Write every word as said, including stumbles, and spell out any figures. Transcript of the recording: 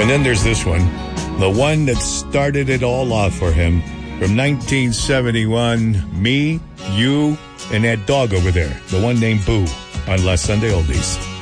And then there's this one, the one that started it all off for him from nineteen seventy-one, me, you, and that dog over there, the one named Boo, on Last Sunday Oldies.